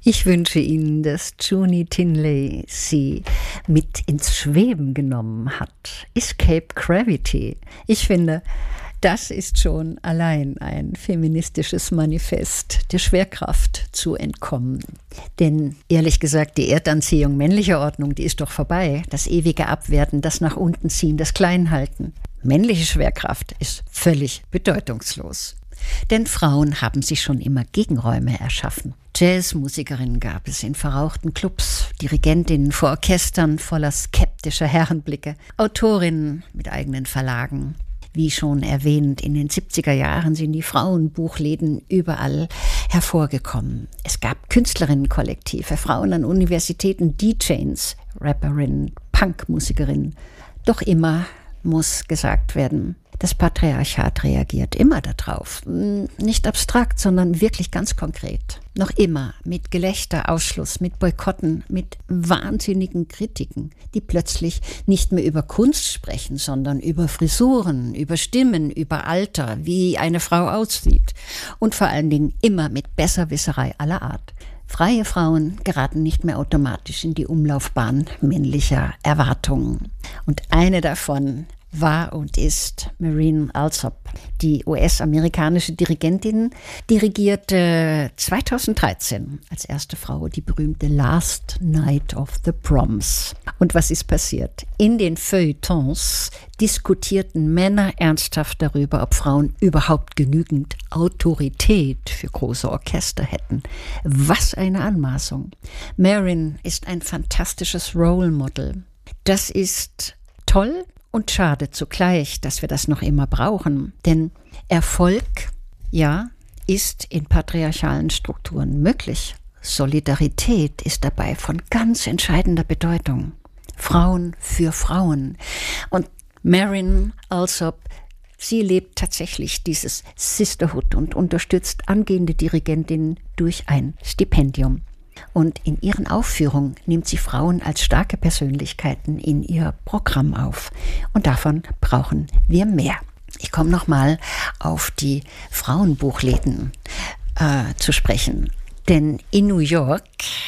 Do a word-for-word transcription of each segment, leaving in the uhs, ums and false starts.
Ich wünsche Ihnen, dass Juni Tinley Sie mit ins Schweben genommen hat. Escape Gravity. Ich finde, das ist schon allein ein feministisches Manifest, der Schwerkraft zu entkommen. Denn ehrlich gesagt, die Erdanziehung männlicher Ordnung, die ist doch vorbei. Das ewige Abwerten, das nach unten ziehen, das Kleinhalten. Männliche Schwerkraft ist völlig bedeutungslos. Denn Frauen haben sich schon immer Gegenräume erschaffen. Jazzmusikerinnen gab es in verrauchten Clubs, Dirigentinnen vor Orchestern voller skeptischer Herrenblicke, Autorinnen mit eigenen Verlagen. Wie schon erwähnt, in den siebziger Jahren sind die Frauenbuchläden überall hervorgekommen. Es gab Künstlerinnenkollektive, Frauen an Universitäten, D Js, Rapperinnen, Punkmusikerinnen. Doch immer muss gesagt werden, das Patriarchat reagiert immer darauf. Nicht abstrakt, sondern wirklich ganz konkret. Noch immer mit Gelächter, Ausschluss, mit Boykotten, mit wahnsinnigen Kritiken, die plötzlich nicht mehr über Kunst sprechen, sondern über Frisuren, über Stimmen, über Alter, wie eine Frau aussieht. Und vor allen Dingen immer mit Besserwisserei aller Art. Freie Frauen geraten nicht mehr automatisch in die Umlaufbahn männlicher Erwartungen. Und eine davon war und ist Maureen Alsop. Die U S-amerikanische Dirigentin dirigierte zweitausenddreizehn als erste Frau die berühmte Last Night of the Proms. Und was ist passiert? In den Feuilletons diskutierten Männer ernsthaft darüber, ob Frauen überhaupt genügend Autorität für große Orchester hätten. Was eine Anmaßung. Maureen ist ein fantastisches Role Model. Das ist toll. Und schade zugleich, dass wir das noch immer brauchen. Denn Erfolg, ja, ist in patriarchalen Strukturen möglich. Solidarität ist dabei von ganz entscheidender Bedeutung. Frauen für Frauen. Und Maureen Alsop, sie lebt tatsächlich dieses Sisterhood und unterstützt angehende Dirigentinnen durch ein Stipendium. Und in ihren Aufführungen nimmt sie Frauen als starke Persönlichkeiten in ihr Programm auf. Und davon brauchen wir mehr. Ich komme nochmal auf die Frauenbuchläden äh, zu sprechen. Denn in New York,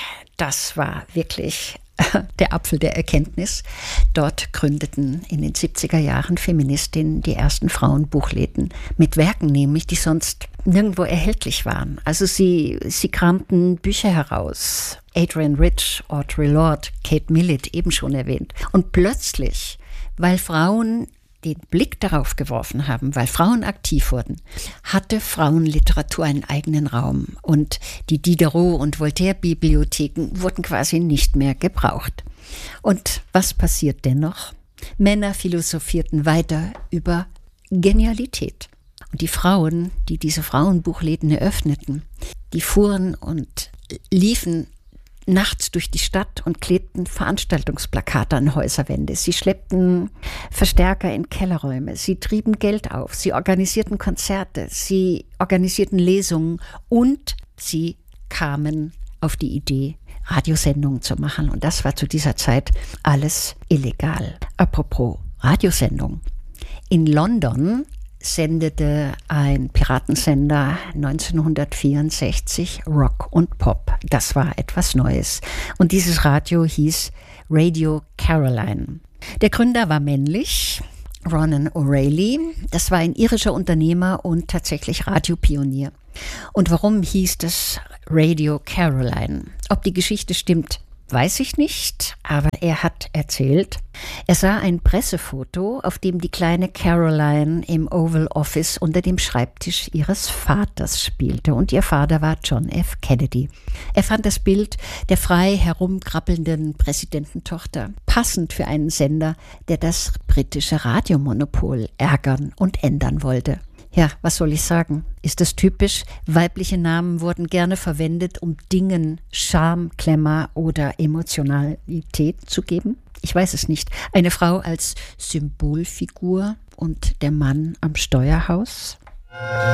das war wirklich der Apfel der Erkenntnis. Dort gründeten in den siebziger Jahren Feministinnen die ersten Frauenbuchläden mit Werken nämlich, die sonst nirgendwo erhältlich waren. Also sie, sie kramten Bücher heraus. Adrienne Rich, Audre Lorde, Kate Millett, eben schon erwähnt. Und plötzlich, weil Frauen den Blick darauf geworfen haben, weil Frauen aktiv wurden, hatte Frauenliteratur einen eigenen Raum. Und die Diderot- und Voltaire-Bibliotheken wurden quasi nicht mehr gebraucht. Und was passiert dennoch? Männer philosophierten weiter über Genialität. Und die Frauen, die diese Frauenbuchläden eröffneten, die fuhren und liefen nachts durch die Stadt und klebten Veranstaltungsplakate an Häuserwände. Sie schleppten Verstärker in Kellerräume. Sie trieben Geld auf. Sie organisierten Konzerte. Sie organisierten Lesungen. Und sie kamen auf die Idee, Radiosendungen zu machen. Und das war zu dieser Zeit alles illegal. Apropos Radiosendung. In London sendete ein Piratensender neunzehnhundertvierundsechzig Rock und Pop. Das war etwas Neues. Und dieses Radio hieß Radio Caroline. Der Gründer war männlich, Ronan O'Reilly. Das war ein irischer Unternehmer und tatsächlich Radiopionier. Und warum hieß das Radio Caroline? Ob die Geschichte stimmt, weiß ich nicht, aber er hat erzählt, er sah ein Pressefoto, auf dem die kleine Caroline im Oval Office unter dem Schreibtisch ihres Vaters spielte. Und ihr Vater war John F. Kennedy. Er fand das Bild der frei herumkrabbelnden Präsidententochter passend für einen Sender, der das britische Radiomonopol ärgern und ändern wollte. Ja, was soll ich sagen? Ist das typisch? Weibliche Namen wurden gerne verwendet, um Dingen Charme, Glamour oder Emotionalität zu geben? Ich weiß es nicht. Eine Frau als Symbolfigur und der Mann am Steuerhaus?